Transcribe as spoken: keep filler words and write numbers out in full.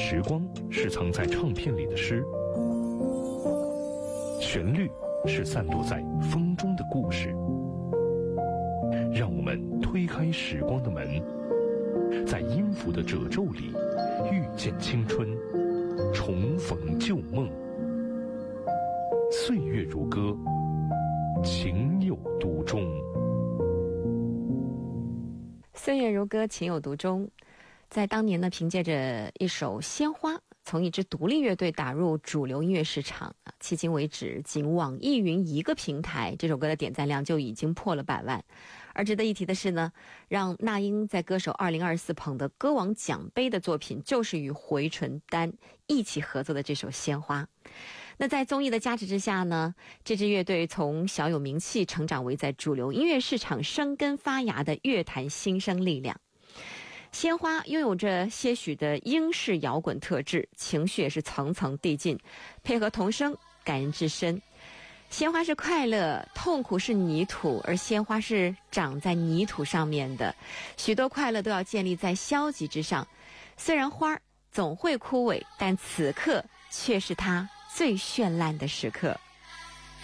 时光是藏在唱片里的诗，旋律是散落在风中的故事。让我们推开时光的门，在音符的褶皱里遇见青春，重逢旧梦。岁月如歌，情有独钟。 岁月如歌，情有独钟。在当年呢，凭借着一首《鲜花》，从一支独立乐队打入主流音乐市场啊，迄今为止，仅网易云一个平台，这首歌的点赞量就已经破了百万。而值得一提的是呢，让那英在歌手二零二四捧得歌王奖杯的作品，就是与回春丹一起合作的这首《鲜花》。那在综艺的加持之下呢，这支乐队从小有名气成长为在主流音乐市场生根发芽的乐坛新生力量。鲜花拥有着些许的英式摇滚特质，情绪也是层层递进，配合童声感人至深。鲜花是快乐，痛苦是泥土，而鲜花是长在泥土上面的，许多快乐都要建立在消极之上。虽然花总会枯萎，但此刻却是它最绚烂的时刻。